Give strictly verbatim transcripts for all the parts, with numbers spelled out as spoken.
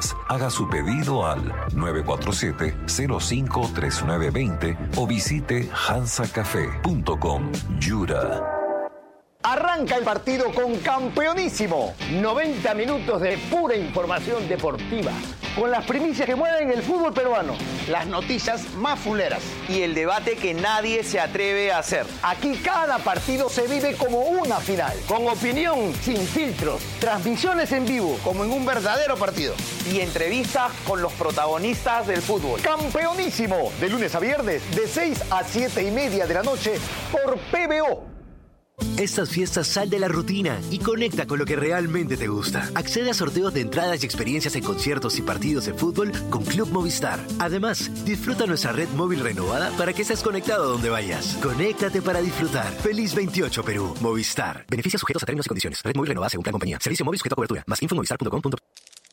Días. Haga su pedido al nueve cuatro siete, cero cinco tres nueve dos cero o visite hansa café punto com. Yura. Arranca el partido con Campeonísimo. noventa minutos de pura información deportiva, con las primicias que mueven el fútbol peruano, las noticias más fuleras y el debate que nadie se atreve a hacer. Aquí cada partido se vive como una final, con opinión sin filtros, transmisiones en vivo, como en un verdadero partido, y entrevistas con los protagonistas del fútbol. Campeonísimo, de lunes a viernes, de seis a siete y media de la noche, por P B O. Estas fiestas sal de la rutina y conecta con lo que realmente te gusta. Accede a sorteos de entradas y experiencias en conciertos y partidos de fútbol con Club Movistar. Además, disfruta nuestra red móvil renovada para que estés conectado donde vayas. Conéctate para disfrutar. Feliz veintiocho Perú. Movistar. Beneficios sujetos a términos y condiciones. Red móvil renovada según plan compañía. Servicio móvil sujeto a cobertura. Más info en movistar punto com punto pe.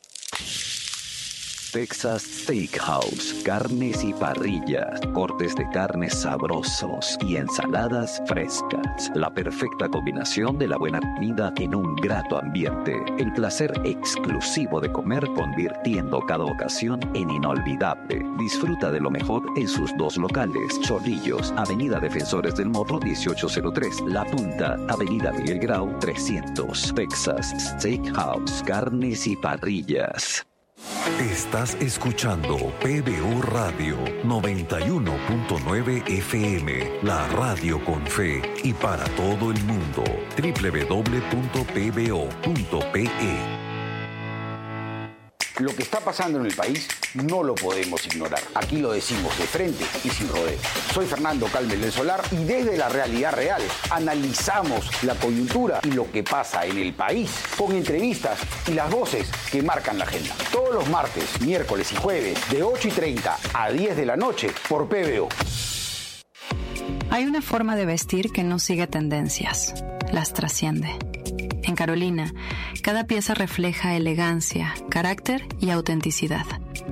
Texas Steakhouse, carnes y parrillas, cortes de carnes sabrosos y ensaladas frescas. La perfecta combinación de la buena comida en un grato ambiente. El placer exclusivo de comer convirtiendo cada ocasión en inolvidable. Disfruta de lo mejor en sus dos locales. Chorrillos, Avenida Defensores del Morro dieciocho cero tres. La Punta, Avenida Miguel Grau trescientos. Texas Steakhouse, carnes y parrillas. Estás escuchando P B O Radio noventa y uno punto nueve F M, la radio con fe y para todo el mundo. doble u doble u doble u punto p b o punto p e. Lo que está pasando en el país no lo podemos ignorar. Aquí lo decimos de frente y sin rodeos. Soy Fernando Calmel del Solar y desde la realidad real analizamos la coyuntura y lo que pasa en el país con entrevistas y las voces que marcan la agenda. Todos los martes, miércoles y jueves de ocho y treinta a diez de la noche por P B O. Hay una forma de vestir que no sigue tendencias, las trasciende. En Carolina, cada pieza refleja elegancia, carácter y autenticidad.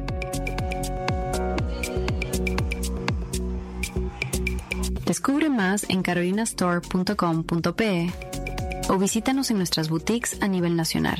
Descubre más en carolina store punto com punto pe e o visítanos en nuestras boutiques a nivel nacional.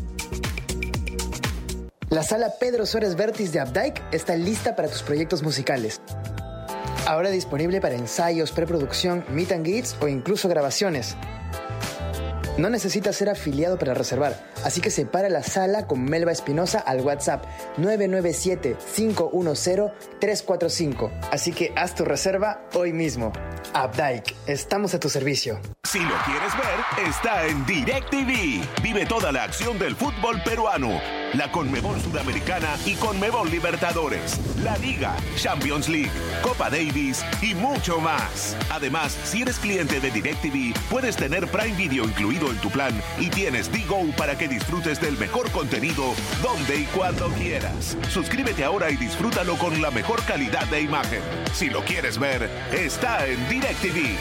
La sala Pedro Suárez Vértiz de Updike está lista para tus proyectos musicales. Ahora disponible para ensayos, preproducción, meet and greets o incluso grabaciones. No necesitas ser afiliado para reservar, así que separa la sala con Melba Espinosa al WhatsApp nueve nueve siete, cinco uno cero, tres cuatro cinco. Así que haz tu reserva hoy mismo. Updike, estamos a tu servicio. Si lo quieres ver, está en DirecTV. Vive toda la acción del fútbol peruano, la Conmebol Sudamericana y Conmebol Libertadores, la Liga, Champions League, Copa Davis y mucho más. Además, si eres cliente de DirecTV, puedes tener Prime Video incluido en tu plan y tienes Digo para que disfrutes del mejor contenido donde y cuando quieras. Suscríbete ahora y disfrútalo con la mejor calidad de imagen. Si lo quieres ver, está en DirecTV.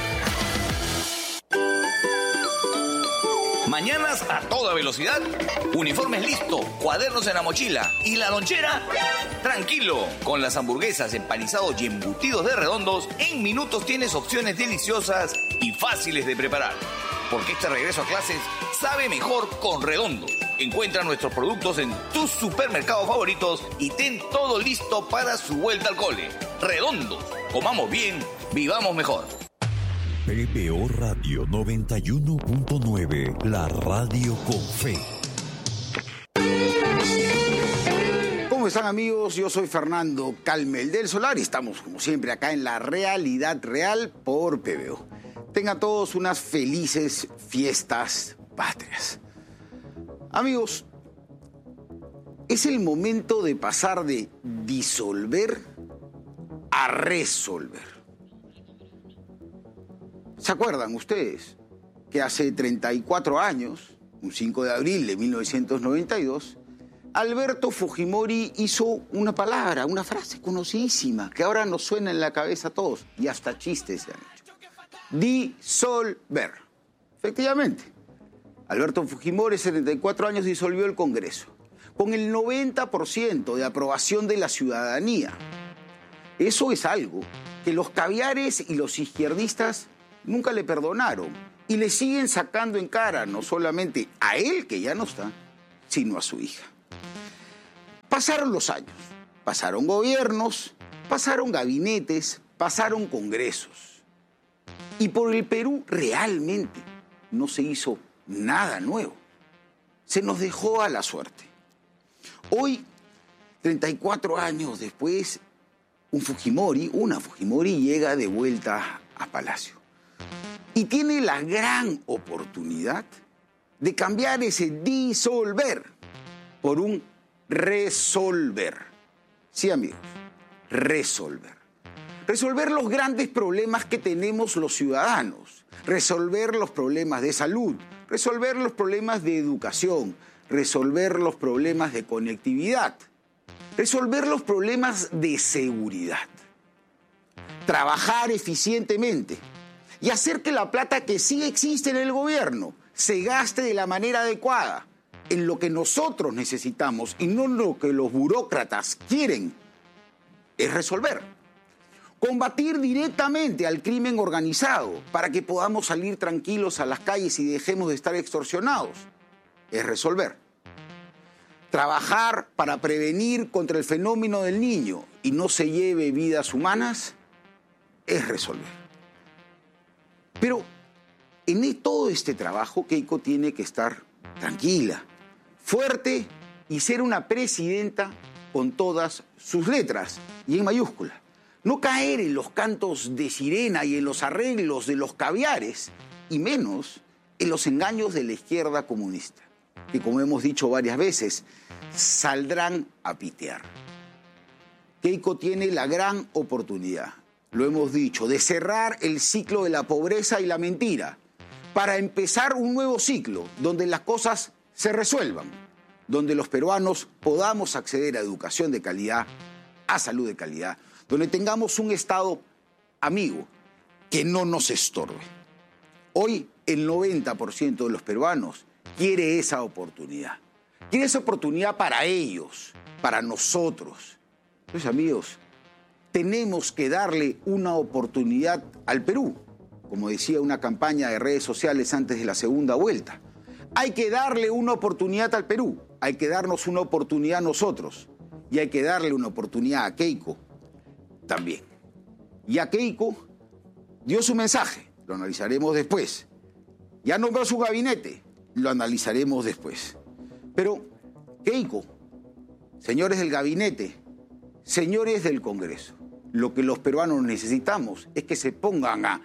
Mañanas a toda velocidad, uniformes listo, cuadernos en la mochila y la lonchera, tranquilo. Con las hamburguesas, empanizados y embutidos de Redondos, en minutos tienes opciones deliciosas y fáciles de preparar. Porque este regreso a clases sabe mejor con Redondos. Encuentra nuestros productos en tus supermercados favoritos y ten todo listo para su vuelta al cole. Redondos, comamos bien, vivamos mejor. P B O Radio noventa y uno punto nueve, la radio con fe. ¿Cómo están, amigos? Yo soy Fernando Calmel del Solar y estamos como siempre acá en la realidad real por P B O. Tengan todos unas felices fiestas patrias. Amigos, es el momento de pasar de disolver a resolver. ¿Se acuerdan ustedes que hace treinta y cuatro años, un cinco de abril de mil novecientos noventa y dos, Alberto Fujimori hizo una palabra, una frase conocidísima, que ahora nos suena en la cabeza a todos, y hasta chistes se han hecho? Disolver. Efectivamente, Alberto Fujimori, setenta y cuatro años, disolvió el Congreso, con el noventa por ciento de aprobación de la ciudadanía. Eso es algo que los caviares y los izquierdistas nunca le perdonaron y le siguen sacando en cara, no solamente a él, que ya no está, sino a su hija. Pasaron los años, pasaron gobiernos, pasaron gabinetes, pasaron congresos. Y por el Perú realmente no se hizo nada nuevo. Se nos dejó a la suerte. Hoy, treinta y cuatro años después, un Fujimori, una Fujimori llega de vuelta a Palacio. Y tiene la gran oportunidad de cambiar ese disolver por un resolver. Sí, amigos, resolver. Resolver los grandes problemas que tenemos los ciudadanos. Resolver los problemas de salud. Resolver los problemas de educación. Resolver los problemas de conectividad. Resolver los problemas de seguridad. Trabajar eficientemente y hacer que la plata que sí existe en el gobierno se gaste de la manera adecuada, en lo que nosotros necesitamos y no en lo que los burócratas quieren, es resolver. Combatir directamente al crimen organizado para que podamos salir tranquilos a las calles y dejemos de estar extorsionados, es resolver. Trabajar para prevenir contra el fenómeno del niño y no se lleve vidas humanas, es resolver. Pero en todo este trabajo, Keiko tiene que estar tranquila, fuerte y ser una presidenta con todas sus letras y en mayúscula. No caer en los cantos de sirena y en los arreglos de los caviares, y menos en los engaños de la izquierda comunista, que como hemos dicho varias veces, saldrán a pitear. Keiko tiene la gran oportunidad, lo hemos dicho, de cerrar el ciclo de la pobreza y la mentira, para empezar un nuevo ciclo donde las cosas se resuelvan, donde los peruanos podamos acceder a educación de calidad, a salud de calidad, donde tengamos un Estado amigo que no nos estorbe. Hoy el noventa por ciento de los peruanos quiere esa oportunidad. Quiere esa oportunidad para ellos, para nosotros. Entonces, amigos, tenemos que darle una oportunidad al Perú, como decía una campaña de redes sociales antes de la segunda vuelta. Hay que darle una oportunidad al Perú, hay que darnos una oportunidad a nosotros y hay que darle una oportunidad a Keiko también. Y a Keiko dio su mensaje, lo analizaremos después. Ya nombró su gabinete, lo analizaremos después. Pero Keiko, señores del gabinete, señores del Congreso, lo que los peruanos necesitamos es que se pongan a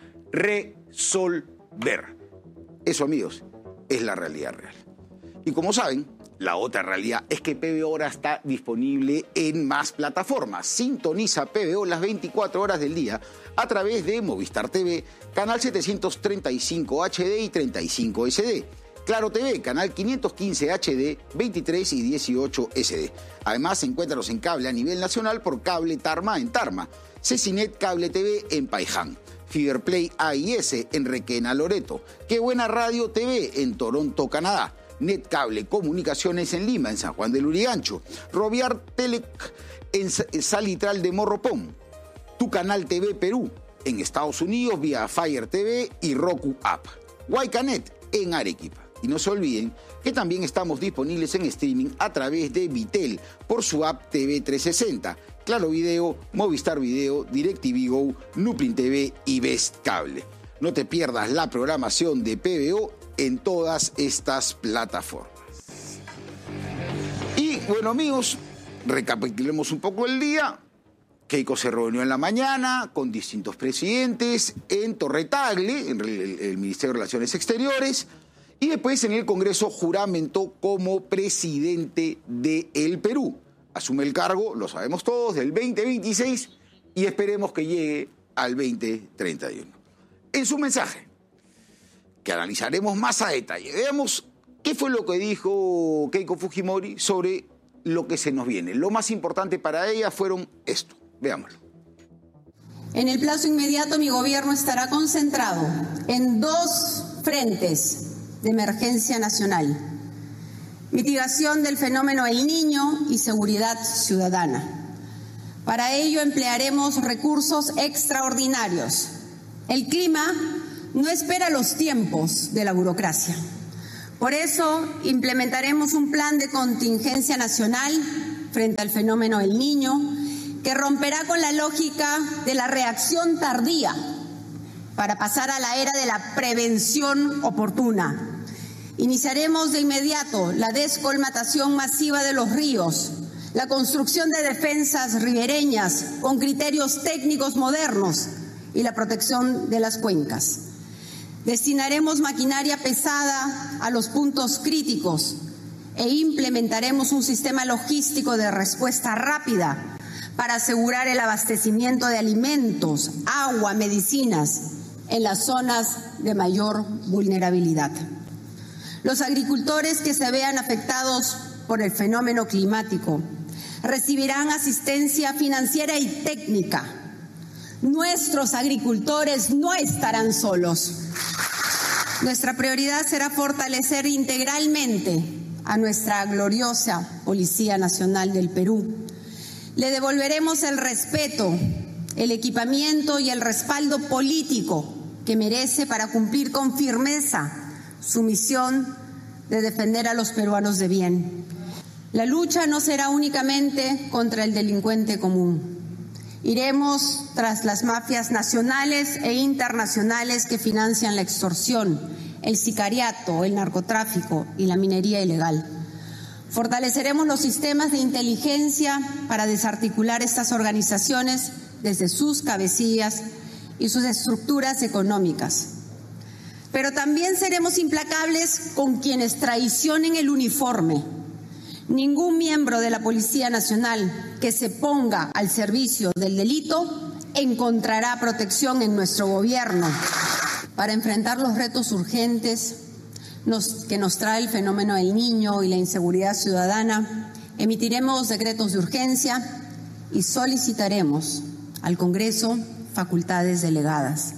resolver. Eso, amigos, es la realidad real. Y como saben, la otra realidad es que P B O ahora está disponible en más plataformas. Sintoniza P B O las veinticuatro horas del día a través de Movistar T V, canal setecientos treinta y cinco H D y treinta y cinco S D. Claro T V, canal quinientos quince H D, veintitrés y dieciocho S D. Además, encuéntranos en cable a nivel nacional por Cable Tarma en Tarma, Cecinet Cable T V en Paiján, Fiberplay A I S en Requena, Loreto, Qué Buena Radio T V en Toronto, Canadá, Netcable Comunicaciones en Lima, en San Juan del Lurigancho, Roviar Telec en Salitral de Morropón, Tu Canal T V Perú en Estados Unidos vía Fire T V y Roku App, Huaycanet en Arequipa. Y no se olviden que también estamos disponibles en streaming a través de Vitel por su app T V trescientos sesenta, Claro Video, Movistar Video, DirecTV Go, Nuplin T V y Best Cable. No te pierdas la programación de P B O en todas estas plataformas. Y bueno, amigos, recapitulemos un poco el día. Keiko se reunió en la mañana con distintos presidentes en Torre Tagle, en el, el Ministerio de Relaciones Exteriores, y después en el Congreso juramentó como presidente del Perú. Asume el cargo, lo sabemos todos, del veinte veintiséis y esperemos que llegue al veinte treinta y uno. En su mensaje, que analizaremos más a detalle, veamos qué fue lo que dijo Keiko Fujimori sobre lo que se nos viene. Lo más importante para ella fueron esto. Veámoslo. En el plazo inmediato mi gobierno estará concentrado en dos frentes de emergencia nacional: mitigación del fenómeno El Niño y seguridad ciudadana. Para ello emplearemos recursos extraordinarios. El clima no espera los tiempos de la burocracia. Por eso implementaremos un plan de contingencia nacional frente al fenómeno El Niño, que romperá con la lógica de la reacción tardía para pasar a la era de la prevención oportuna. Iniciaremos de inmediato la descolmatación masiva de los ríos, la construcción de defensas ribereñas con criterios técnicos modernos y la protección de las cuencas. Destinaremos maquinaria pesada a los puntos críticos e implementaremos un sistema logístico de respuesta rápida para asegurar el abastecimiento de alimentos, agua, medicinas en las zonas de mayor vulnerabilidad. Los agricultores que se vean afectados por el fenómeno climático recibirán asistencia financiera y técnica. Nuestros agricultores no estarán solos. Nuestra prioridad será fortalecer integralmente a nuestra gloriosa Policía Nacional del Perú. Le devolveremos el respeto, el equipamiento y el respaldo político que merece para cumplir con firmeza su misión de defender a los peruanos de bien. La lucha no será únicamente contra el delincuente común. Iremos tras las mafias nacionales e internacionales que financian la extorsión, el sicariato, el narcotráfico y la minería ilegal. Fortaleceremos los sistemas de inteligencia para desarticular estas organizaciones desde sus cabecillas y sus estructuras económicas. Pero también seremos implacables con quienes traicionen el uniforme. Ningún miembro de la Policía Nacional que se ponga al servicio del delito encontrará protección en nuestro gobierno. Para enfrentar los retos urgentes nos, que nos trae el fenómeno del Niño y la inseguridad ciudadana, emitiremos decretos de urgencia y solicitaremos al Congreso facultades delegadas.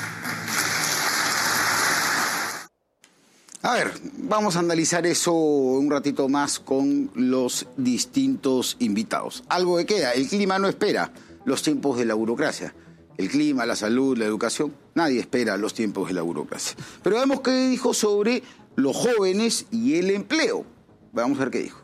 A ver, vamos a analizar eso un ratito más con los distintos invitados. Algo que queda, el clima no espera los tiempos de la burocracia. El clima, la salud, la educación, nadie espera los tiempos de la burocracia. Pero veamos qué dijo sobre los jóvenes y el empleo. Vamos a ver qué dijo.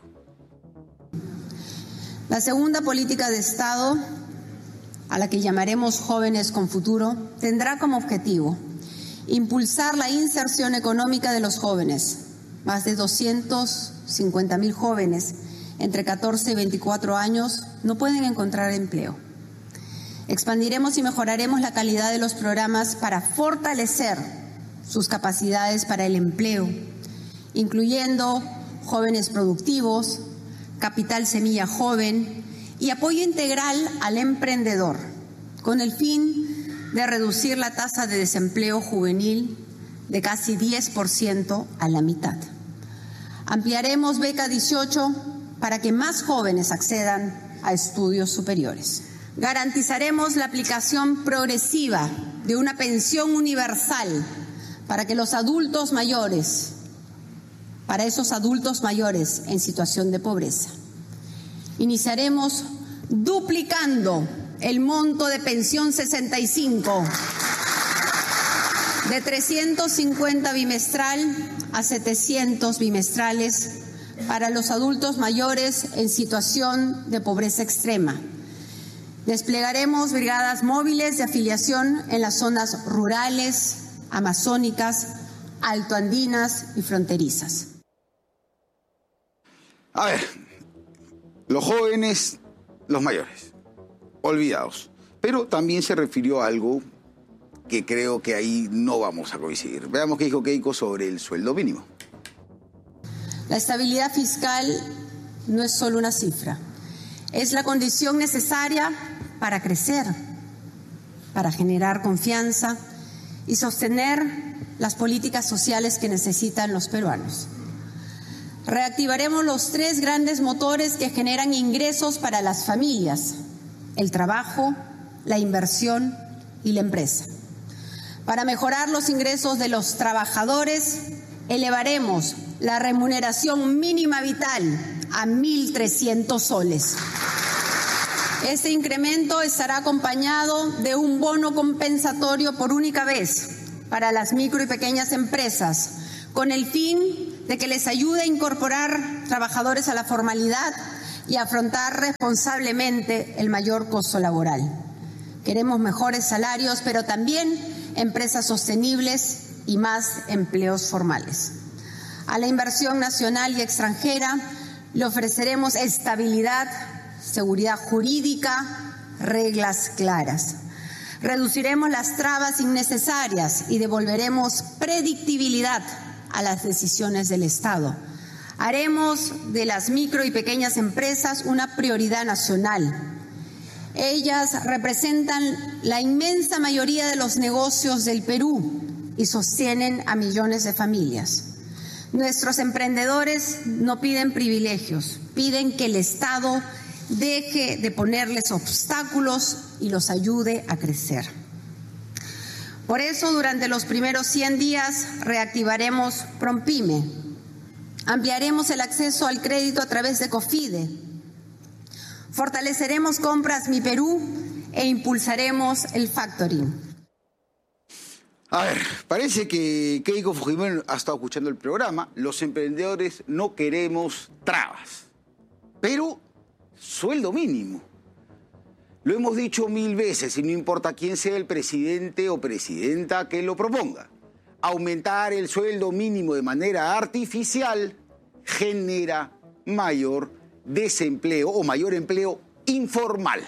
La segunda política de Estado, a la que llamaremos Jóvenes con Futuro, tendrá como objetivo impulsar la inserción económica de los jóvenes. Más de doscientos cincuenta mil jóvenes entre catorce y veinticuatro años no pueden encontrar empleo. Expandiremos y mejoraremos la calidad de los programas para fortalecer sus capacidades para el empleo, incluyendo jóvenes productivos, capital semilla joven y apoyo integral al emprendedor, con el fin de reducir la tasa de desempleo juvenil de casi diez por ciento a la mitad. Ampliaremos Beca dieciocho para que más jóvenes accedan a estudios superiores. Garantizaremos la aplicación progresiva de una pensión universal para que los adultos mayores, para esos adultos mayores en situación de pobreza. Iniciaremos duplicando el monto de pensión sesenta y cinco de trescientos cincuenta bimestral a setecientos bimestrales para los adultos mayores en situación de pobreza extrema. Desplegaremos brigadas móviles de afiliación en las zonas rurales, amazónicas, altoandinas y fronterizas. A ver, los jóvenes, los mayores, olvidados. Pero también se refirió a algo que creo que ahí no vamos a coincidir. Veamos qué dijo Keiko sobre el sueldo mínimo. La estabilidad fiscal no es solo una cifra, es la condición necesaria para crecer, para generar confianza y sostener las políticas sociales que necesitan los peruanos. Reactivaremos los tres grandes motores que generan ingresos para las familias: el trabajo, la inversión y la empresa. Para mejorar los ingresos de los trabajadores, elevaremos la remuneración mínima vital a mil trescientos soles. Este incremento estará acompañado de un bono compensatorio por única vez para las micro y pequeñas empresas, con el fin de que les ayude a incorporar trabajadores a la formalidad y afrontar responsablemente el mayor costo laboral. Queremos mejores salarios, pero también empresas sostenibles y más empleos formales. A la inversión nacional y extranjera le ofreceremos estabilidad, seguridad jurídica, reglas claras. Reduciremos las trabas innecesarias y devolveremos predictibilidad a las decisiones del Estado. Haremos de las micro y pequeñas empresas una prioridad nacional. Ellas representan la inmensa mayoría de los negocios del Perú y sostienen a millones de familias. Nuestros emprendedores no piden privilegios, piden que el Estado deje de ponerles obstáculos y los ayude a crecer. Por eso, durante los primeros cien días reactivaremos PROMPYME, ampliaremos el acceso al crédito a través de COFIDE, fortaleceremos Compras Mi Perú e impulsaremos el factoring. A ver, parece que Keiko Fujimori ha estado escuchando el programa. Los emprendedores no queremos trabas, pero sueldo mínimo. Lo hemos dicho mil veces y no importa quién sea el presidente o presidenta que lo proponga. Aumentar el sueldo mínimo de manera artificial genera mayor desempleo o mayor empleo informal.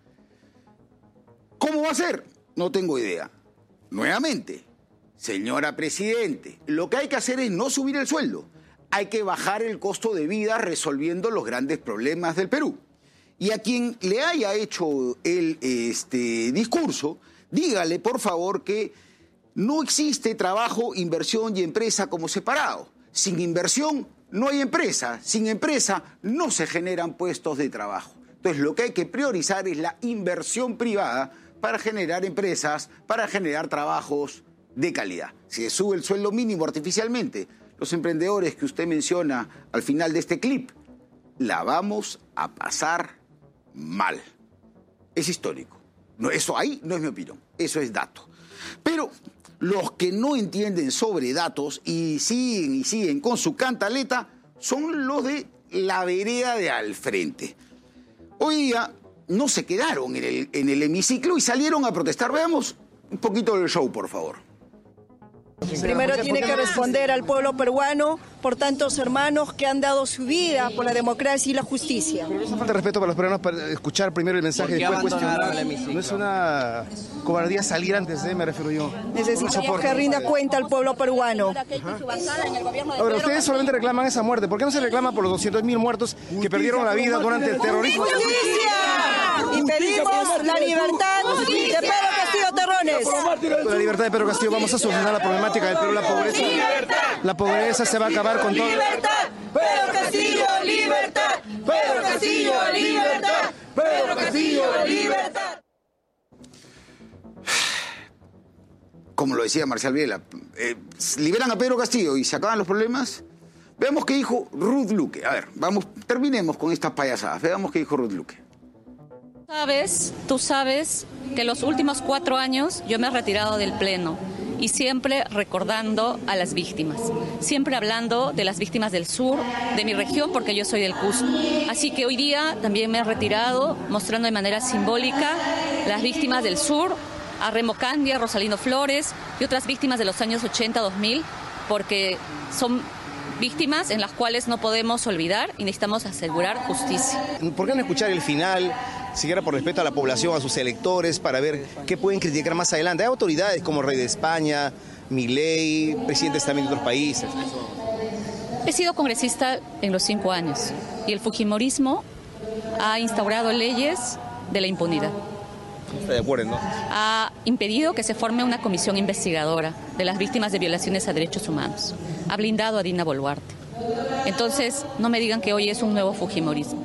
¿Cómo va a ser? No tengo idea. Nuevamente, señora Presidente, lo que hay que hacer es no subir el sueldo. Hay que bajar el costo de vida resolviendo los grandes problemas del Perú. Y a quien le haya hecho el este, discurso, dígale por favor que no existe trabajo, inversión y empresa como separado. Sin inversión no hay empresa, sin empresa no se generan puestos de trabajo. Entonces lo que hay que priorizar es la inversión privada para generar empresas, para generar trabajos de calidad. Si se sube el sueldo mínimo artificialmente, los emprendedores que usted menciona al final de este clip, la vamos a pasar mal. Es histórico. No, eso ahí no es mi opinión, eso es dato. Pero los que no entienden sobre datos y siguen y siguen con su cantaleta son los de la vereda de al frente. Hoy día no se quedaron en el, en el hemiciclo y salieron a protestar. Veamos un poquito del show, por favor. Primero tiene que responder al pueblo peruano por tantos hermanos que han dado su vida por la democracia y la justicia. Pero no hace falta respeto para los peruanos para escuchar primero el mensaje y después cuestionar. No es una cobardía salir antes, ¿eh? Me refiero yo. Necesitamos que rinda cuenta al pueblo peruano. Ahora, ustedes solamente reclaman esa muerte. ¿Por qué no se reclama por los doscientos mil muertos que perdieron la vida durante el terrorismo? ¡Justicia! Y pedimos la libertad de Pedro Castillo Terrones. Con la libertad de Pedro Castillo vamos a solucionar la problemática del Perú, la pobreza. La pobreza se va a acabar con todo. ¡Libertad! ¡Pedro Castillo, libertad! ¡Pedro Castillo, libertad! ¡Pedro Castillo, libertad! Como lo decía Marcial Viela, eh, liberan a Pedro Castillo y se acaban los problemas. Veamos qué dijo Ruth Luque. A ver, vamos, terminemos con estas payasadas. Veamos qué dijo Ruth Luque. Sabes, tú sabes que los últimos cuatro años yo me he retirado del Pleno y siempre recordando a las víctimas, siempre hablando de las víctimas del sur, de mi región, porque yo soy del Cusco. Así que hoy día también me he retirado mostrando de manera simbólica las víctimas del sur, a Remo Candia, Rosalino Flores y otras víctimas de los años ochenta, dos mil, porque son víctimas en las cuales no podemos olvidar y necesitamos asegurar justicia. ¿Por qué no escuchar el final, siquiera por respeto a la población, a sus electores, para ver qué pueden criticar más adelante? Hay autoridades como el rey de España, Milei, presidentes también de otros países. He sido congresista en los cinco años y el fujimorismo ha instaurado leyes de la impunidad. ¿Está de acuerdo, no? Ha impedido que se forme una comisión investigadora de las víctimas de violaciones a derechos humanos. Ha blindado a Dina Boluarte. Entonces, no me digan que hoy es un nuevo fujimorismo.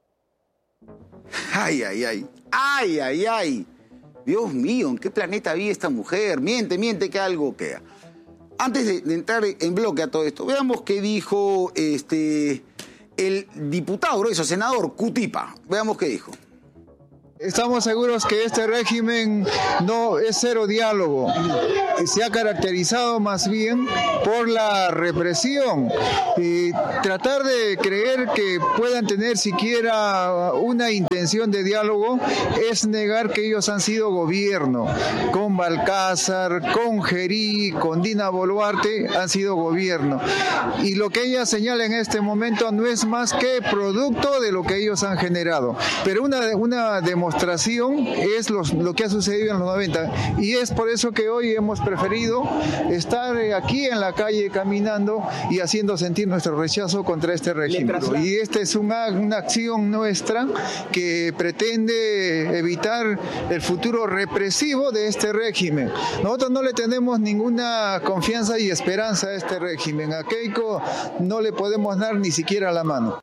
Ay, ay, ay. Ay, ay, ay. Dios mío, ¿en qué planeta vive esta mujer? Miente, miente, que algo queda. Antes de, de entrar en bloque a todo esto, veamos qué dijo este, el diputado grueso, senador Cutipa. Veamos qué dijo. Estamos seguros que este régimen no es cero diálogo. Se ha caracterizado más bien por la represión. Y tratar de creer que puedan tener siquiera una intención de diálogo es negar que ellos han sido gobierno. Con Balcázar, con Gerí, con Dina Boluarte han sido gobierno. Y lo que ella señala en este momento no es más que producto de lo que ellos han generado. Pero una, una demostración es los, lo que ha sucedido en los noventa, y es por eso que hoy hemos preferido estar aquí en la calle caminando y haciendo sentir nuestro rechazo contra este régimen. Y esta es una, una acción nuestra que pretende evitar el futuro represivo de este régimen. Nosotros no le tenemos ninguna confianza y esperanza a este régimen. A Keiko no le podemos dar ni siquiera la mano.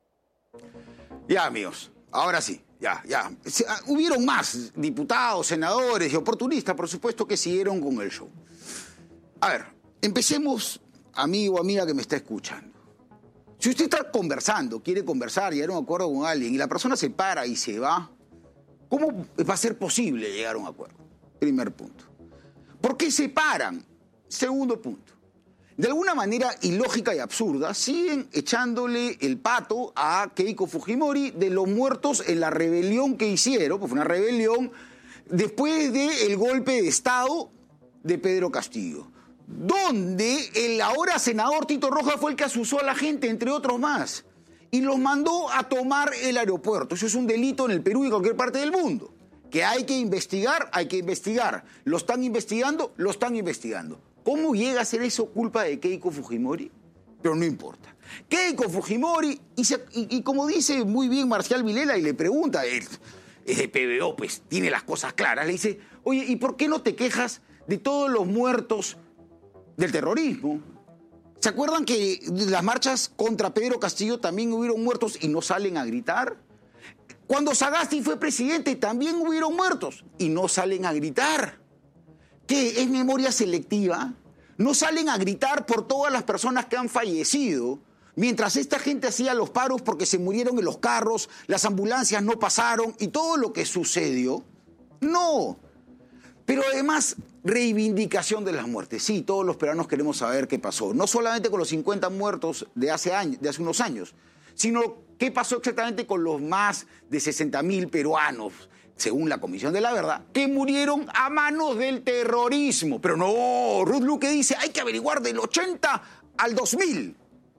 Ya, amigos, ahora sí. Ya, ya. Se, uh, hubieron más diputados, senadores y oportunistas, por supuesto, que siguieron con el show. A ver, empecemos, amigo o amiga que me está escuchando. Si usted está conversando, quiere conversar, llegar a un acuerdo con alguien, y la persona se para y se va, ¿cómo va a ser posible llegar a un acuerdo? Primer punto. ¿Por qué se paran? Segundo punto. De alguna manera ilógica y absurda, siguen echándole el pato a Keiko Fujimori de los muertos en la rebelión que hicieron, pues fue una rebelión después del golpe de Estado de Pedro Castillo, donde el ahora senador Tito Rojas fue el que asusó a la gente, entre otros más, y los mandó a tomar el aeropuerto. Eso es un delito en el Perú y en cualquier parte del mundo. Que hay que investigar, hay que investigar. ¿Lo están investigando? Lo están investigando. ¿Cómo llega a ser eso culpa de Keiko Fujimori? Pero no importa. Keiko Fujimori, y, se, y, y como dice muy bien Marcial Vilela, y le pregunta, él es de P B O, pues tiene las cosas claras, le dice, oye, ¿y por qué no te quejas de todos los muertos del terrorismo? ¿Se acuerdan que las marchas contra Pedro Castillo también hubieron muertos y no salen a gritar? Cuando Sagasti fue presidente también hubieron muertos y no salen a gritar. ¿Qué? ¿Es memoria selectiva? No salen a gritar por todas las personas que han fallecido, mientras esta gente hacía los paros porque se murieron en los carros, las ambulancias no pasaron y todo lo que sucedió. No. Pero además, reivindicación de las muertes. Sí, todos los peruanos queremos saber qué pasó. No solamente con los cincuenta muertos de hace, años, de hace unos años, sino qué pasó exactamente con los más de sesenta mil peruanos, según la Comisión de la Verdad, que murieron a manos del terrorismo. Pero no, Ruth Luque dice, hay que averiguar del ochenta al dos mil.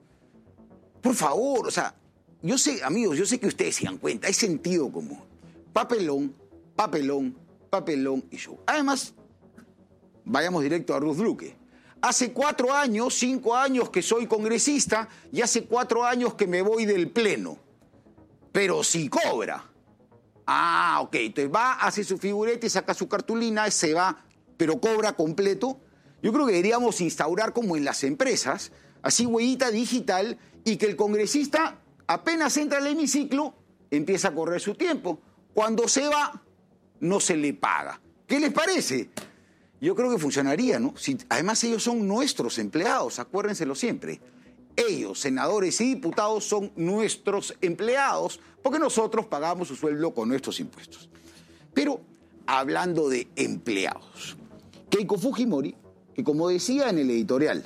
Por favor, o sea, yo sé, amigos, yo sé que ustedes se dan cuenta, hay sentido común. Papelón, papelón, papelón y show. Además, vayamos directo a Ruth Luque. Hace cuatro años, cinco años que soy congresista y hace cuatro años que me voy del pleno. Pero sí cobra. Ah, ok, entonces va, hace su figurete, saca su cartulina, se va, pero cobra completo. Yo creo que deberíamos instaurar como en las empresas, así huellita digital, y que el congresista apenas entra al hemiciclo, empieza a correr su tiempo. Cuando se va, no se le paga. ¿Qué les parece? Yo creo que funcionaría, ¿no? Si, además ellos son nuestros empleados, acuérdenselo siempre. Ellos, senadores y diputados, son nuestros empleados porque nosotros pagamos su sueldo con nuestros impuestos. Pero, hablando de empleados, Keiko Fujimori, que como decía en el editorial,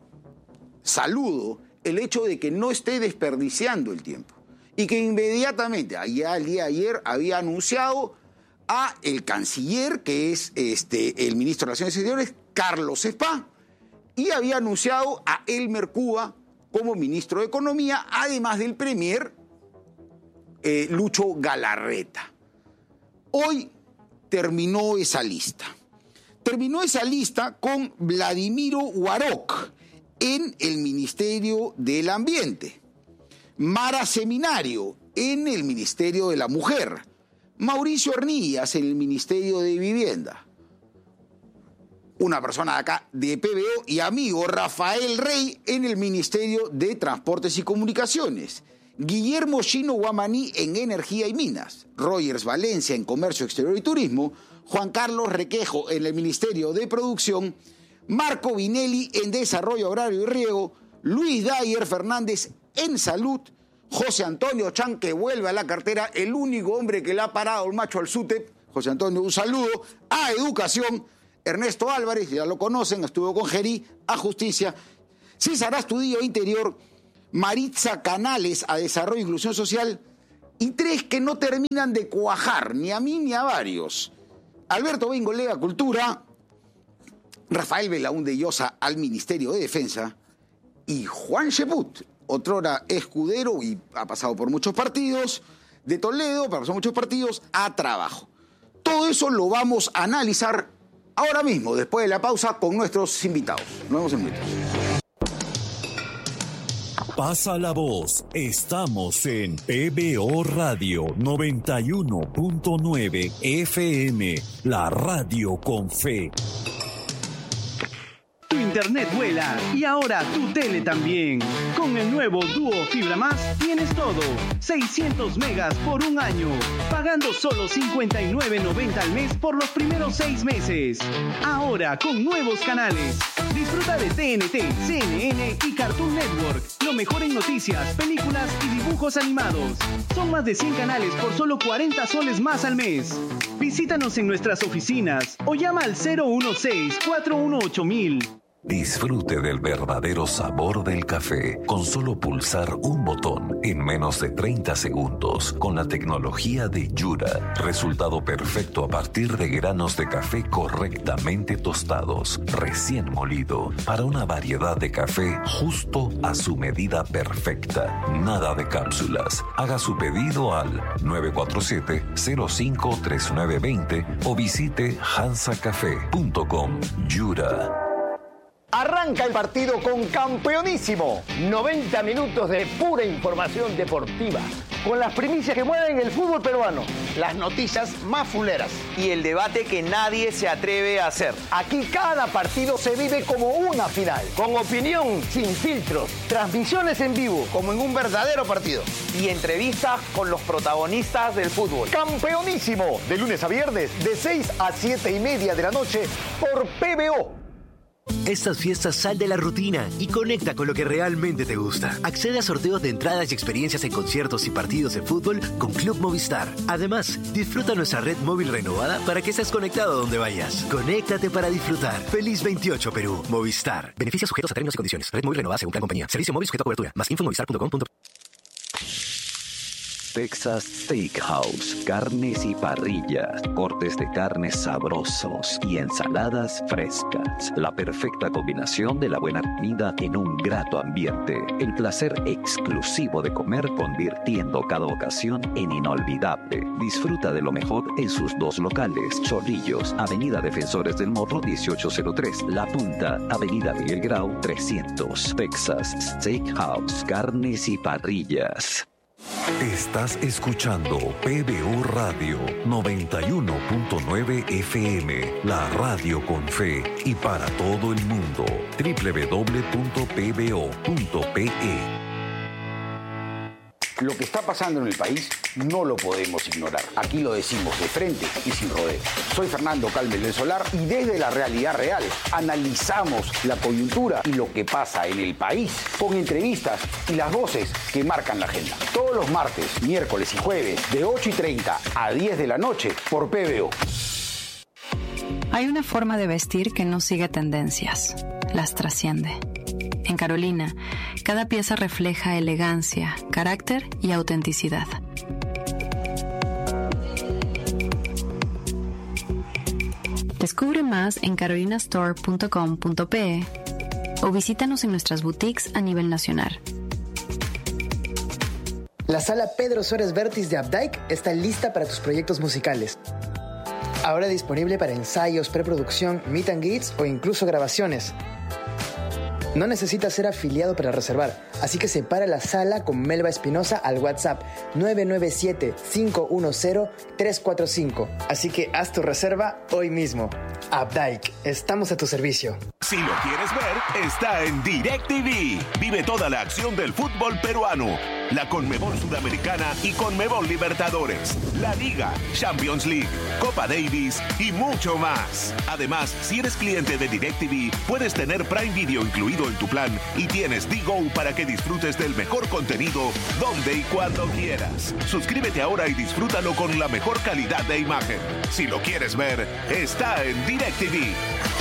saludo el hecho de que no esté desperdiciando el tiempo y que inmediatamente, allá el día de ayer, había anunciado a el canciller, que es este, el ministro de Relaciones Exteriores, Carlos Spa, y había anunciado a Elmer Cuba como ministro de Economía, además del premier eh, Lucho Galarreta. Hoy terminó esa lista. Terminó esa lista con Vladimiro Warok en el Ministerio del Ambiente, Mara Seminario en el Ministerio de la Mujer, Mauricio Hornillas en el Ministerio de Vivienda, una persona de acá de P B O y amigo, Rafael Rey en el Ministerio de Transportes y Comunicaciones, Guillermo Chino Guamaní en Energía y Minas, Rogers Valencia en Comercio Exterior y Turismo, Juan Carlos Requejo en el Ministerio de Producción, Marco Vinelli en Desarrollo Agrario y Riego, Luis Dayer Fernández en Salud, José Antonio Chan, que vuelve a la cartera, el único hombre que le ha parado el macho al SUTEP. José Antonio, un saludo. A Educación, Ernesto Álvarez, ya lo conocen, estuvo con Gerí. A Justicia, César Astudillo, Interior. Maritza Canales, a Desarrollo e Inclusión Social. Y tres que no terminan de cuajar, ni a mí ni a varios. Alberto Bengolega, Cultura. Rafael Belaúnde Llosa, al Ministerio de Defensa. Y Juan Cheput, otrora escudero y ha pasado por muchos partidos, de Toledo, pasó muchos partidos, a Trabajo. Todo eso lo vamos a analizar ahora mismo, después de la pausa, con nuestros invitados. Nos vemos en minutos. Pasa la voz. Estamos en P B O Radio noventa y uno punto nueve F M, la radio con fe. Tu internet vuela y ahora tu tele también. Con el nuevo Duo Fibra Más tienes todo. seiscientos megas por un año, pagando solo cincuenta y nueve noventa al mes por los primeros seis meses. Ahora con nuevos canales. Disfruta de T N T, C N N y Cartoon Network. Lo mejor en noticias, películas y dibujos animados. Son más de cien canales por solo cuarenta soles más al mes. Visítanos en nuestras oficinas o llama al cero uno seis, cuatro uno ocho mil. Disfrute del verdadero sabor del café con solo pulsar un botón en menos de treinta segundos con la tecnología de Yura. Resultado perfecto a partir de granos de café correctamente tostados, recién molido, para una variedad de café justo a su medida perfecta. Nada de cápsulas. Haga su pedido al nueve cuatro siete, cero cinco tres nueve dos cero o visite hansa café punto com. Yura. Arranca el partido con Campeonísimo. noventa minutos de pura información deportiva. Con las primicias que mueven el fútbol peruano. Las noticias más fuleras. Y el debate que nadie se atreve a hacer. Aquí cada partido se vive como una final. Con opinión, sin filtros. Transmisiones en vivo, como en un verdadero partido. Y entrevistas con los protagonistas del fútbol. Campeonísimo. De lunes a viernes, de seis a siete y media de la noche, por P B O. Estas fiestas sal de la rutina y conecta con lo que realmente te gusta. Accede a sorteos de entradas y experiencias en conciertos y partidos de fútbol con Club Movistar. Además, disfruta nuestra red móvil renovada para que estés conectado donde vayas. Conéctate para disfrutar. Feliz veintiocho Perú. Movistar. Beneficios sujetos a términos y condiciones. Red móvil renovada según plan compañía. Servicio móvil sujeto a cobertura. Más info en movistar punto com punto pe. Texas Steakhouse, carnes y parrillas, cortes de carnes sabrosos y ensaladas frescas. La perfecta combinación de la buena comida en un grato ambiente. El placer exclusivo de comer convirtiendo cada ocasión en inolvidable. Disfruta de lo mejor en sus dos locales. Chorrillos, Avenida Defensores del Morro dieciocho cero tres. La Punta, Avenida Miguel Grau trescientos. Texas Steakhouse, carnes y parrillas. Estás escuchando P B O Radio noventa y uno punto nueve F M, la radio con fe y para todo el mundo. doble u doble u doble u punto p b o punto p e. Lo que está pasando en el país no lo podemos ignorar. Aquí lo decimos de frente y sin rodeo. Soy Fernando Calmes del Solar y desde la realidad real analizamos la coyuntura y lo que pasa en el país con entrevistas y las voces que marcan la agenda. Todos los martes, miércoles y jueves de ocho y treinta a diez de la noche por P B O. Hay una forma de vestir que no sigue tendencias, las trasciende. En Carolina, cada pieza refleja elegancia, carácter y autenticidad. Descubre más en carolina store punto com punto pe e o visítanos en nuestras boutiques a nivel nacional. La sala Pedro Suárez Vértiz de Updike está lista para tus proyectos musicales. Ahora disponible para ensayos, preproducción, meet and greets o incluso grabaciones. No necesitas ser afiliado para reservar, así que separa la sala con Melba Espinosa al WhatsApp nueve nueve siete, cinco uno cero, tres cuatro cinco. Así que haz tu reserva hoy mismo. Updike, estamos a tu servicio. Si lo quieres ver, está en DirecTV. Vive toda la acción del fútbol peruano. la Conmebol Sudamericana y Conmebol Libertadores, la Liga, Champions League, Copa Davis y mucho más. Además, si eres cliente de DirecTV, puedes tener Prime Video incluido en tu plan y tienes D-Go para que disfrutes del mejor contenido donde y cuando quieras. Suscríbete ahora y disfrútalo con la mejor calidad de imagen. Si lo quieres ver, está en DirecTV.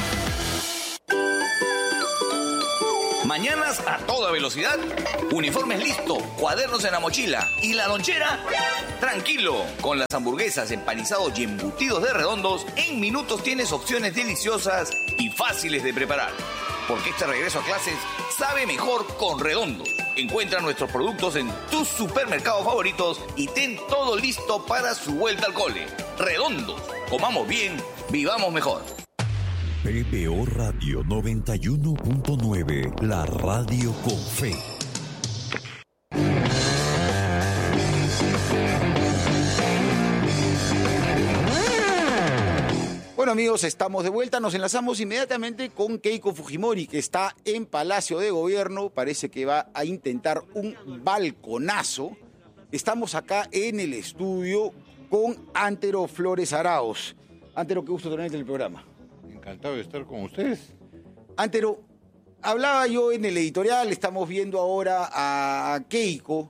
Mañanas a toda velocidad, uniformes listo, cuadernos en la mochila y la lonchera, tranquilo. Con las hamburguesas, empanizados y embutidos de Redondos, en minutos tienes opciones deliciosas y fáciles de preparar. Porque este regreso a clases sabe mejor con Redondos. Encuentra nuestros productos en tus supermercados favoritos y ten todo listo para su vuelta al cole. Redondos, comamos bien, vivamos mejor. P B O Radio noventa y uno punto nueve, la radio con fe. Bueno, amigos, estamos de vuelta. Nos enlazamos inmediatamente con Keiko Fujimori, que está en Palacio de Gobierno. Parece que va a intentar un balconazo. Estamos acá en el estudio con Antero Flores Arauz. Antero, qué gusto tenerte en el programa. Encantado de estar con ustedes. Antero, hablaba yo en el editorial, estamos viendo ahora a Keiko.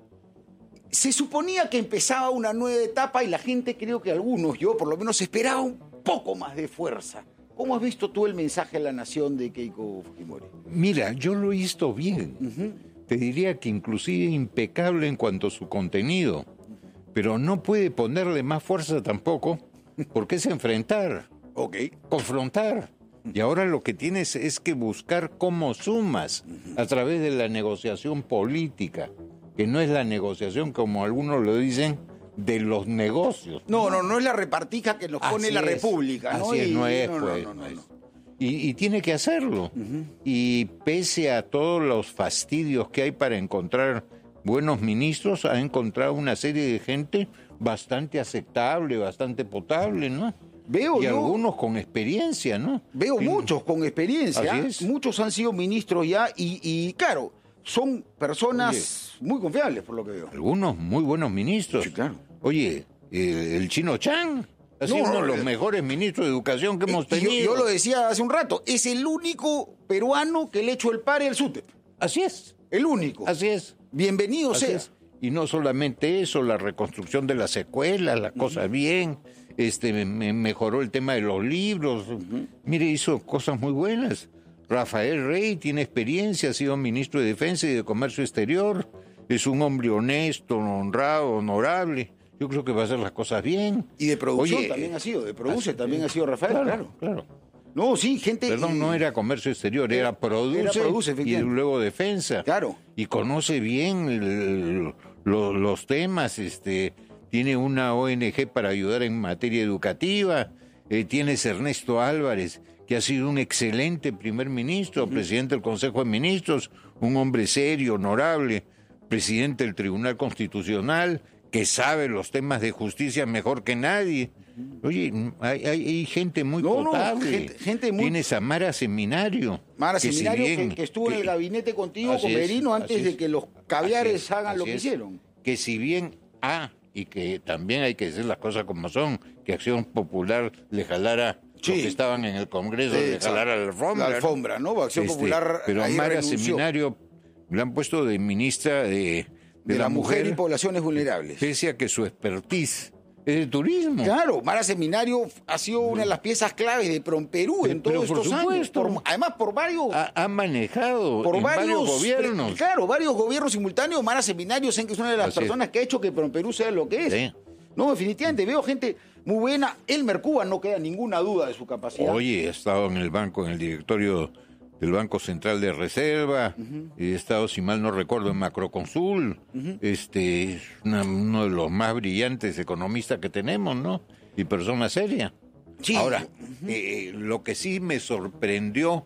Se suponía que empezaba una nueva etapa y la gente, creo que algunos, yo por lo menos, esperaba un poco más de fuerza. ¿Cómo has visto tú el mensaje a la nación de Keiko Fujimori? Mira, yo lo he visto bien. Uh-huh. Te diría que inclusive impecable en cuanto a su contenido. Pero no puede ponerle más fuerza tampoco, porque es enfrentar. Okay. Confrontar. Y ahora lo que tienes es que buscar cómo sumas a través de la negociación política, que no es la negociación, como algunos lo dicen, de los negocios. No, no, no es la repartija que nos pone Así la es. República, ¿no? Así es, y, no es, no, pues. No, no, no, no. Y, y tiene que hacerlo. Uh-huh. Y pese a todos los fastidios que hay para encontrar buenos ministros, ha encontrado una serie de gente bastante aceptable, bastante potable, ¿no? Veo y yo, algunos con experiencia, ¿no? Veo sí. muchos con experiencia. Así es. Muchos han sido ministros ya y, y claro, son personas Oye, muy confiables, por lo que veo. Algunos muy buenos ministros. Sí, claro. Oye, eh, el Chino Chang ha sido no, uno de los eh, mejores ministros de educación que eh, hemos tenido. Yo, yo lo decía hace un rato, es el único peruano que le echó el pare al SUTEP. Así es. El único. Así es. Bienvenido Así sea. Es. Y no solamente eso, la reconstrucción de las secuelas, la cosa uh-huh. bien, este, me mejoró el tema de los libros. Uh-huh. Mire, hizo cosas muy buenas. Rafael Rey tiene experiencia, ha sido ministro de Defensa y de Comercio Exterior, es un hombre honesto, honrado, honorable. Yo creo que va a hacer las cosas bien. Y de producción Oye, también ha sido, de produce así, también ha sido Rafael, claro. claro. claro. No, sí, gente... Perdón, y... no era Comercio Exterior, era, era Produce, era produce y luego Defensa. Claro. Y conoce bien el, lo, los temas, este, tiene una O N G para ayudar en materia educativa, eh, tienes Ernesto Álvarez, que ha sido un excelente primer ministro, uh-huh. presidente del Consejo de Ministros, un hombre serio, honorable, presidente del Tribunal Constitucional, que sabe los temas de justicia mejor que nadie. Oye, hay, hay, hay gente muy no, potable. No, gente, gente muy... Tienes a Mara Seminario. Mara que Seminario, si bien, que, que estuvo que, en el gabinete contigo con Merino antes de que los caviares es, hagan lo que es, hicieron. Que si bien ha, y que también hay que decir las cosas como son, que Acción Popular le jalara sí. los que estaban en el Congreso, sí, le jalara la alfombra. La alfombra, ¿no? ¿no? Acción este, Popular Pero a Mara renunció. Seminario le han puesto de ministra de... De, de la, la mujer, mujer y poblaciones vulnerables. Pese a que su expertise es de turismo. Claro, Mara Seminario ha sido una de las piezas claves de Promperú en todos estos supuesto, años. Por, además, por varios... Ha, ha manejado por en varios, varios gobiernos. Claro, varios gobiernos simultáneos. Mara Seminario, sé que es una de las Así personas es. que ha hecho que Promperú sea lo que es. Sí. No, definitivamente, veo gente muy buena. Elmer Cuba, no queda ninguna duda de su capacidad. Oye, he estado en el banco, en el directorio del Banco Central de Reserva, uh-huh. he estado, si mal no recuerdo, en Macroconsul, uh-huh. este, es una, uno de los más brillantes economistas que tenemos, ¿no? Y persona seria. Sí. Ahora, uh-huh. eh, lo que sí me sorprendió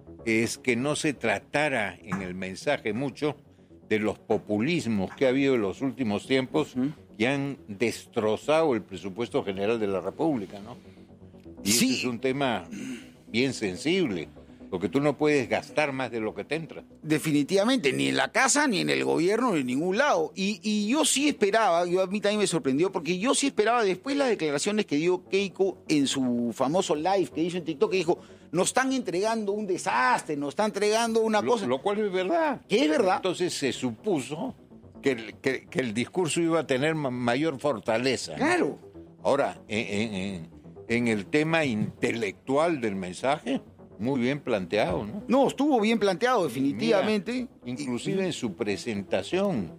es que no se tratara en el mensaje mucho de los populismos que ha habido en los últimos tiempos uh-huh. que han destrozado el presupuesto general de la República, ¿no? Y sí. ese es un tema bien sensible. Porque tú no puedes gastar más de lo que te entra. Definitivamente, ni en la casa, ni en el gobierno, ni en ningún lado. Y, y yo sí esperaba, yo a mí también me sorprendió, porque yo sí esperaba después las declaraciones que dio Keiko en su famoso live que hizo en TikTok, que dijo, nos están entregando un desastre, nos están entregando una lo, cosa. Lo cual es verdad. Que es verdad. Entonces se supuso que el, que, que el discurso iba a tener mayor fortaleza, ¿no? Claro. Ahora, en, en, en el tema intelectual del mensaje, muy bien planteado, ¿no? No, estuvo bien planteado, definitivamente. Mira, inclusive en su presentación,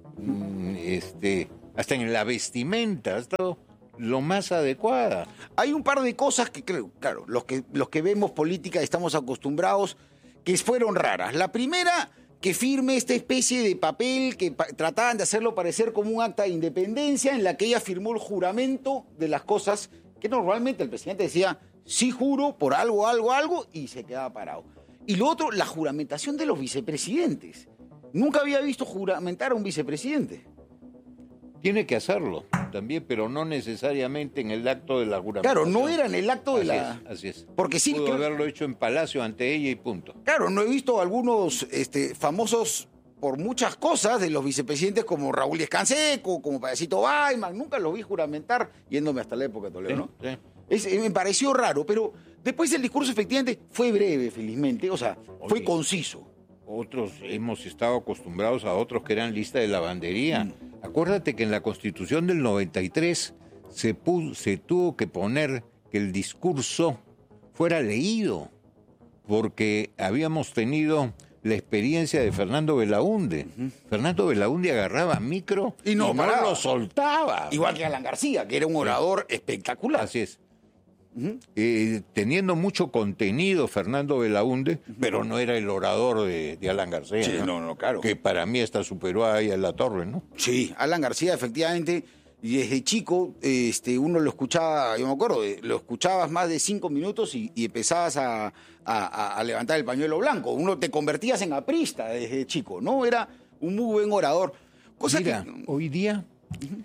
este, hasta en la vestimenta, ha estado lo más adecuada. Hay un par de cosas que creo, claro, los que, los que vemos política estamos acostumbrados, que fueron raras. La primera, que firme esta especie de papel que pa- trataban de hacerlo parecer como un acta de independencia, en la que ella firmó el juramento de las cosas que normalmente el presidente decía, sí juro por algo, algo, algo, y se quedaba parado. Y lo otro, la juramentación de los vicepresidentes. Nunca había visto juramentar a un vicepresidente. Tiene que hacerlo también, pero no necesariamente en el acto de la juramentación. Claro, no era en el acto de así la... Es, así es. Porque sí, pudo creo... haberlo hecho en Palacio ante ella y punto. Claro, no he visto algunos este, famosos por muchas cosas de los vicepresidentes como Raúl Díaz Canseco, como Payasito Baiman, nunca los vi juramentar, yéndome hasta la época de Toledo, ¿no? Sí, sí. Es, me pareció raro, pero después el discurso efectivamente fue breve, felizmente, o sea, Oye, fue conciso. Otros hemos estado acostumbrados a otros que eran lista de lavandería. Mm. Acuérdate que en la Constitución del noventa y tres se, puso, se tuvo que poner que el discurso fuera leído, porque habíamos tenido la experiencia de Fernando Belaúnde. Uh-huh. Fernando Belaúnde agarraba micro y no, y no lo soltaba. Igual que Alan García, que era un orador sí. espectacular. Así es. Uh-huh. Eh, teniendo mucho contenido Fernando Belaúnde, uh-huh. pero no era el orador de, de Alan García. Sí, ¿no? no, no, claro. Que para mí hasta superó ahí a La Torre, ¿no? Sí, Alan García, efectivamente, y desde chico este, uno lo escuchaba, yo me acuerdo, lo escuchabas más de cinco minutos y, y empezabas a, a, a levantar el pañuelo blanco. Uno te convertías en aprista desde chico, ¿no? Era un muy buen orador. Cosa Mira, que... hoy día uh-huh.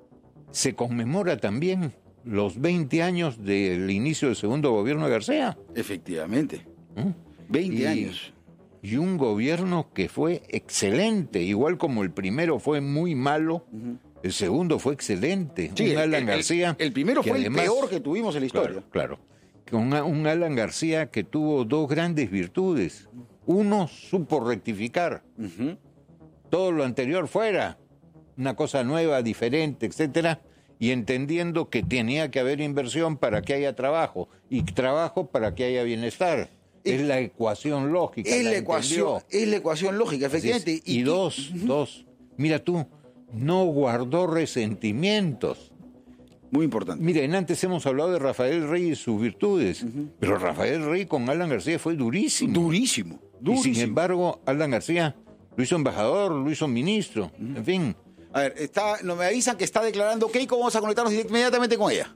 se conmemora también los veinte años del inicio del segundo gobierno de García. Efectivamente. ¿Mm? veinte y, años. Y un gobierno que fue excelente, igual como el primero fue muy malo, uh-huh. el segundo fue excelente. Sí, un Alan el, García. El, el primero fue además, el peor que tuvimos en la historia. Claro, claro. Un, un Alan García que tuvo dos grandes virtudes. Uno, supo rectificar. Uh-huh. Todo lo anterior fuera una cosa nueva, diferente, etcétera. Y entendiendo que tenía que haber inversión para que haya trabajo y trabajo para que haya bienestar. Es, es la ecuación lógica. Es la, la ecuación, es la ecuación lógica, efectivamente. Es, y, y dos, uh-huh. dos, mira tú, no guardó resentimientos. Muy importante. Miren, antes hemos hablado de Rafael Rey y sus virtudes, uh-huh. pero Rafael Rey con Alan García fue durísimo. Durísimo, durísimo. Y sin embargo, Alan García lo hizo embajador, lo hizo ministro, uh-huh. en fin. A ver, está, no me avisan que está declarando Keiko, vamos a conectarnos inmediatamente con ella.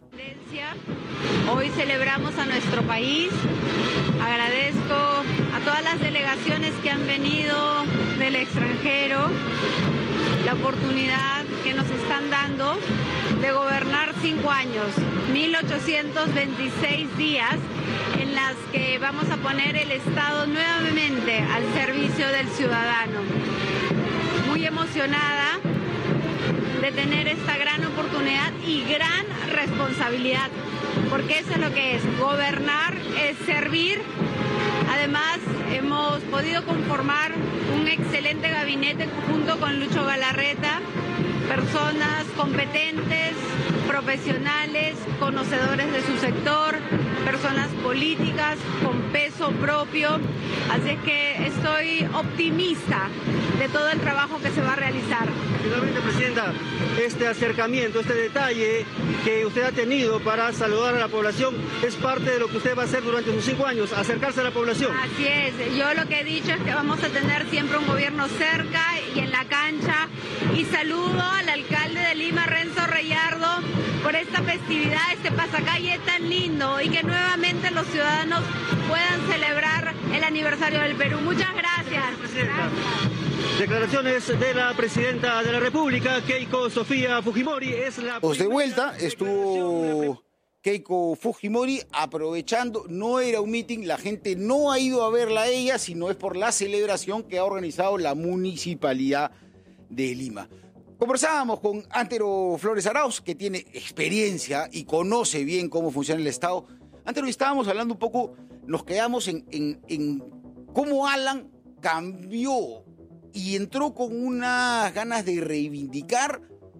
Hoy celebramos a nuestro país. Agradezco a todas las delegaciones que han venido del extranjero la oportunidad que nos están dando de gobernar cinco años, mil ochocientos veintiséis días en las que vamos a poner el Estado nuevamente al servicio del ciudadano. Muy emocionada de tener esta gran oportunidad y gran responsabilidad, porque eso es lo que es, gobernar es servir. Además, hemos podido conformar un excelente gabinete junto con Lucho Galarreta, personas competentes, profesionales, conocedores de su sector, personas políticas con peso propio. Así es que estoy optimista de todo el trabajo que se va a realizar. Finalmente, Presidenta, este acercamiento, este detalle que usted ha tenido para saludar a la población es parte de lo que usted va a hacer durante sus cinco años, acercarse a la población. Así es, yo lo que he dicho es que vamos a tener siempre un gobierno cerca y en la cancha. Y saludo al alcalde de Lima, Renzo Reyardo, por esta festividad, este pasacalle tan lindo y que nuevamente los ciudadanos puedan celebrar el aniversario del Perú. Muchas gracias. gracias. Declaraciones de la Presidenta de la República, Keiko Sofía Fujimori. Es la Pues de vuelta, estuvo Keiko Fujimori, aprovechando, no era un meeting, la gente no ha ido a verla a ella, sino es por la celebración que ha organizado la Municipalidad de Lima. Conversábamos con Antero Flores Arauz, que tiene experiencia y conoce bien cómo funciona el Estado. Antero, estábamos hablando un poco, nos quedamos en, en, en cómo Alan cambió y entró con unas ganas de reivindicar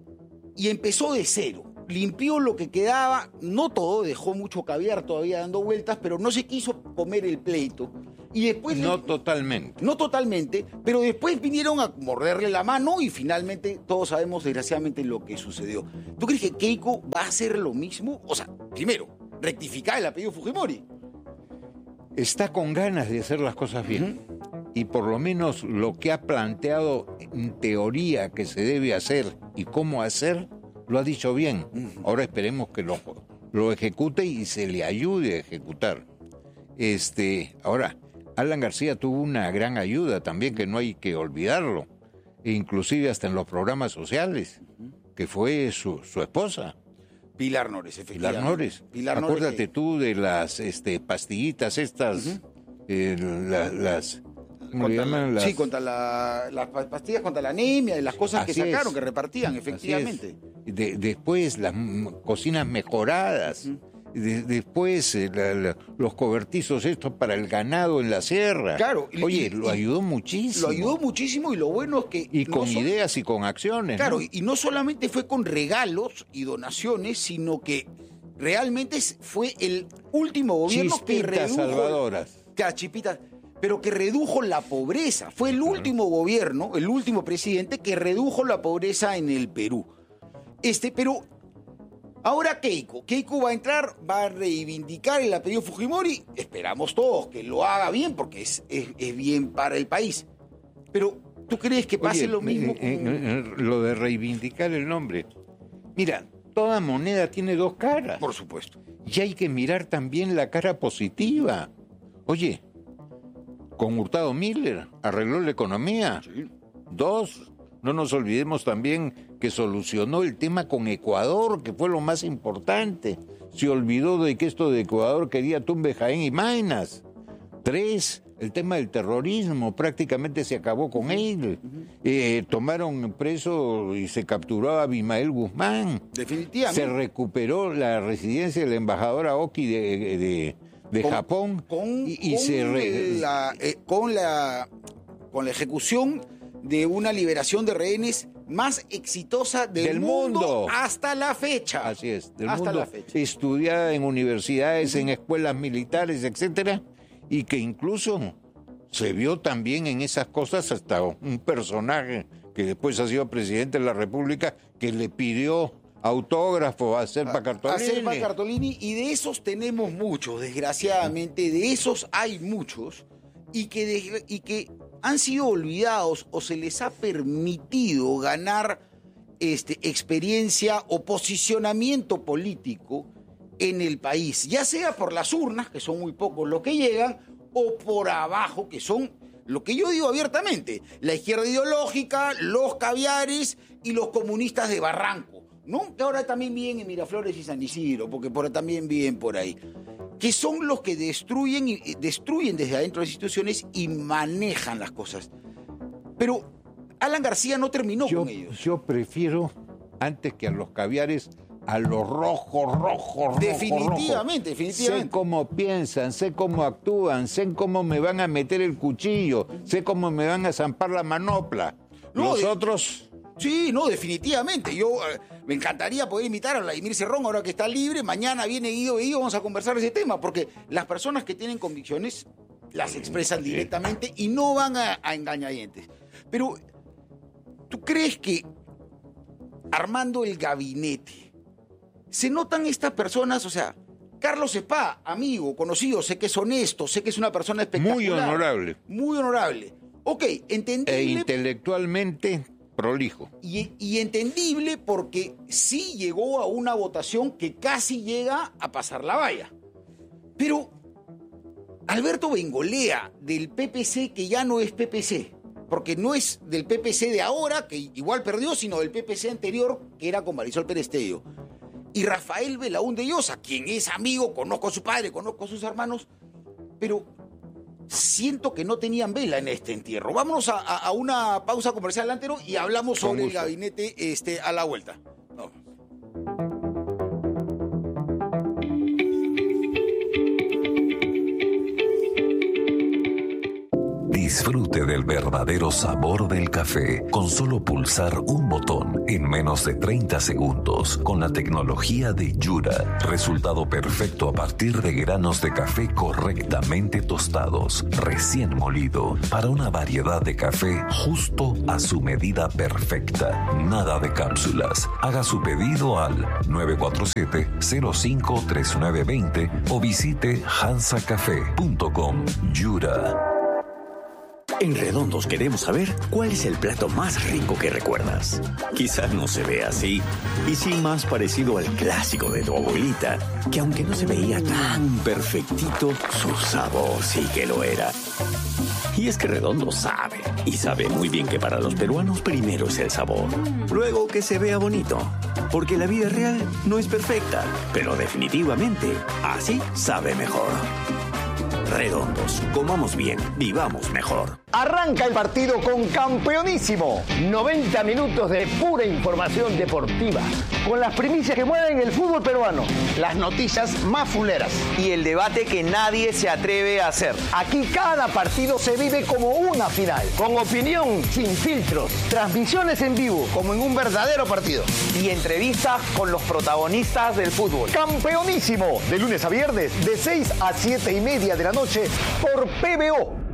y empezó de cero. Limpió lo que quedaba, no todo, dejó mucho caviar todavía dando vueltas, pero no se quiso comer el pleito. Y después no le... totalmente. No totalmente, pero después vinieron a morderle la mano y finalmente todos sabemos desgraciadamente lo que sucedió. ¿Tú crees que Keiko va a hacer lo mismo? O sea, primero, rectificar el apellido Fujimori. Está con ganas de hacer las cosas bien. Uh-huh. Y por lo menos lo que ha planteado en teoría que se debe hacer y cómo hacer, lo ha dicho bien. Uh-huh. Ahora esperemos que lo, lo ejecute y se le ayude a ejecutar. Este, ahora, Alan García tuvo una gran ayuda también, que no hay que olvidarlo, e inclusive hasta en los programas sociales, uh-huh. que fue su, su esposa. Pilar Nores, efectivamente. Pilar Nores. Pilar Acuérdate Nores que... tú de las este, pastillitas estas, uh-huh. eh, la, las... ¿Cómo le llaman? La, las... Sí, contra la, las pastillas contra la anemia, de las cosas Así que sacaron, es. que repartían, efectivamente. De, después, las cocinas mejoradas. Uh-huh. De, después eh, la, la, los cobertizos estos para el ganado en la sierra. Claro. Oye, y, lo ayudó muchísimo. Lo ayudó muchísimo y lo bueno es que... Y no con so... ideas y con acciones. Claro, ¿no? y no solamente fue con regalos y donaciones, sino que realmente fue el último gobierno Chispitas que redujo... salvadoras. Claro, chispitas, pero que redujo la pobreza. Fue el último gobierno, el último presidente que redujo la pobreza en el Perú. Este, pero... Ahora Keiko, Keiko va a entrar, va a reivindicar el apellido Fujimori, esperamos todos que lo haga bien porque es, es, es bien para el país. Pero, ¿tú crees que pase Oye, lo mismo? Eh, con... eh, lo de reivindicar el nombre. Mira, toda moneda tiene dos caras. Por supuesto. Y hay que mirar también la cara positiva. Oye, con Hurtado Miller arregló la economía. Sí. Dos, no nos olvidemos también que solucionó el tema con Ecuador, que fue lo más importante. Se olvidó de que esto de Ecuador quería tumbe Jaén y Maynas. Tres, el tema del terrorismo, prácticamente se acabó con él. Uh-huh. Eh, tomaron preso y se capturó a Abimael Guzmán. Definitivamente. Se recuperó la residencia de la embajadora Aoki de, de, de con, Japón. Con, y, y con, se re... la, eh, con, la, con la ejecución de una liberación de rehenes más exitosa del, del mundo, mundo hasta la fecha. Así es, del hasta mundo, la fecha. Estudiada en universidades, en escuelas militares, etcétera, y que incluso se vio también en esas cosas hasta un personaje que después ha sido presidente de la República que le pidió autógrafo a Serpa Cartolini. A Serpa Cartolini, y de esos tenemos muchos, desgraciadamente, de esos hay muchos, y que, de, y que han sido olvidados o se les ha permitido ganar este, experiencia o posicionamiento político en el país, ya sea por las urnas, que son muy pocos los que llegan, o por abajo, que son lo que yo digo abiertamente, la izquierda ideológica, los caviares y los comunistas de Barranco, ¿no? Que ahora también viven en Miraflores y San Isidro, porque por, también viven por ahí, que son los que destruyen, y, destruyen desde adentro de las instituciones y manejan las cosas. Pero Alan García no terminó yo, con ellos. Yo prefiero, antes que a los caviares, a los rojos, rojos, definitivamente, rojos. definitivamente. Sé cómo piensan, sé cómo actúan, sé cómo me van a meter el cuchillo, sé cómo me van a zampar la manopla. No, los de... otros... Sí, no, definitivamente. Yo eh, me encantaría poder invitar a Vladimir Cerrón ahora que está libre. Mañana viene Guido Bellido, vamos a conversar de ese tema, porque las personas que tienen convicciones las expresan directamente y no van a, a engañadientes. Pero, ¿tú crees que armando el gabinete se notan estas personas? O sea, Carlos Cepá, amigo, conocido, sé que es honesto, sé que es una persona espectacular. Muy honorable. Muy honorable. Ok, entendible. E intelectualmente prolijo. Y, y entendible porque sí llegó a una votación que casi llega a pasar la valla. Pero Alberto Bengolea, del P P C, que ya no es P P C, porque no es del P P C de ahora, que igual perdió, sino del P P C anterior, que era con Marisol Pérez Tello. y Rafael Belaúnde Llosa, quien es amigo, conozco a su padre, conozco a sus hermanos, pero siento que no tenían vela en este entierro. Vámonos a, a, a una pausa comercial, Antero, y hablamos sobre el gabinete este, a la vuelta. No. Disfrute del verdadero sabor del café con solo pulsar un botón en menos de treinta segundos con la tecnología de Yura. Resultado perfecto a partir de granos de café correctamente tostados, recién molido, para una variedad de café justo a su medida perfecta. Nada de cápsulas. Haga su pedido al nueve cuatro siete, cero cinco, tres nueve dos cero o visite hansa café punto com. Yura. En Redondos queremos saber cuál es el plato más rico que recuerdas. Quizás no se vea así, y sí más parecido al clásico de tu abuelita, que aunque no se veía tan perfectito, su sabor sí que lo era. Y es que Redondo sabe, y sabe muy bien que para los peruanos primero es el sabor, luego que se vea bonito, porque la vida real no es perfecta, pero definitivamente así sabe mejor. Redondos, comamos bien, vivamos mejor. Arranca el partido con Campeonísimo. noventa minutos de pura información deportiva, con las primicias que mueven el fútbol peruano, las noticias más fuleras y el debate que nadie se atreve a hacer. Aquí cada partido se vive como una final, con opinión sin filtros, transmisiones en vivo como en un verdadero partido y entrevistas con los protagonistas del fútbol. Campeonísimo, de lunes a viernes, de seis a siete y media de la noche por P B O.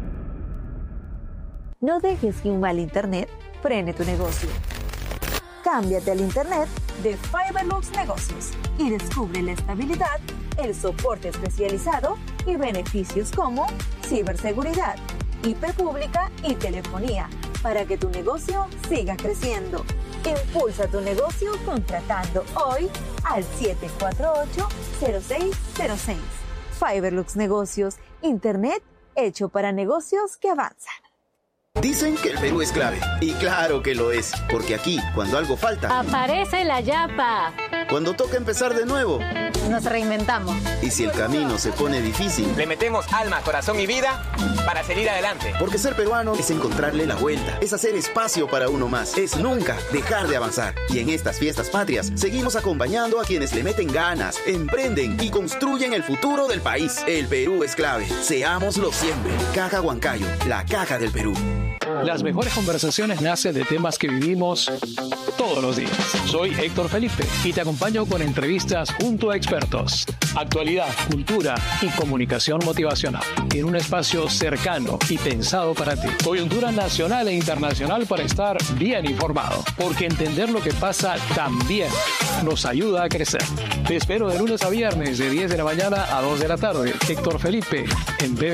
No dejes que un mal internet frene tu negocio. Cámbiate al internet de Fiberlux Negocios y descubre la estabilidad, el soporte especializado y beneficios como ciberseguridad, I P pública y telefonía para que tu negocio siga creciendo. Impulsa tu negocio contratando hoy al siete cuatro ocho, cero seis cero seis. Fiberlux Negocios, internet hecho para negocios que avanzan. Dicen que el Perú es clave, y claro que lo es, porque aquí, cuando algo falta, aparece la yapa. Cuando toca empezar de nuevo, nos reinventamos. Y si el camino se pone difícil, le metemos alma, corazón y vida para seguir adelante. Porque ser peruano es encontrarle la vuelta, es hacer espacio para uno más, es nunca dejar de avanzar. Y en estas fiestas patrias, seguimos acompañando a quienes le meten ganas, emprenden y construyen el futuro del país. El Perú es clave, seámoslo siempre. Caja Huancayo, la caja del Perú. Las mejores conversaciones nacen de temas que vivimos todos los días. Soy Héctor Felipe y te acompaño con entrevistas junto a expertos, actualidad, cultura y comunicación motivacional en un espacio cercano y pensado para ti. Coyuntura nacional e internacional para estar bien informado, porque entender lo que pasa también nos ayuda a crecer. Te espero de lunes a viernes de diez de la mañana a dos de la tarde. Héctor Felipe en B B